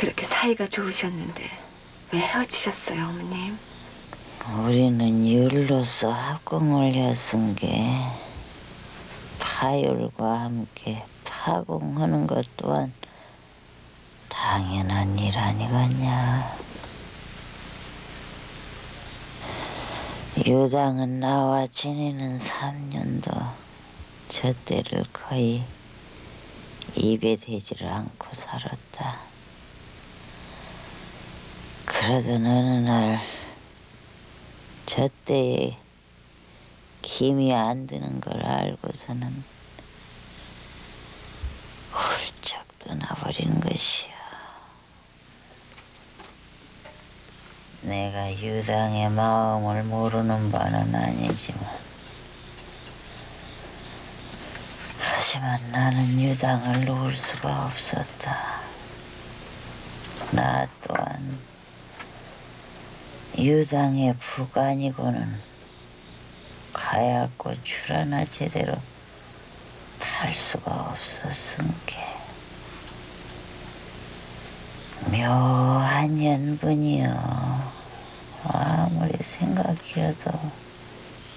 그렇게 사이가 좋으셨는데 왜 헤어지셨어요, 어머님? 우리는 율로서 합공을 했은 게 파율과 함께 파공하는 것 또한 당연한 일 아니겠냐. 유당은 나와 지내는 3년도 저 때를 거의 입에 대지를 않고 살았다. 그러던 어느 날 저 때에 힘이 안 드는 걸 알고서는 훌쩍 떠나버린 것이야. 내가 유당의 마음을 모르는 바는 아니지만 하지만 나는 유당을 놓을 수가 없었다. 나 또한 유당의 부관이고는 가야고 줄 하나 제대로 탈 수가 없었은게. 묘한 연분이여. 아무리 생각해도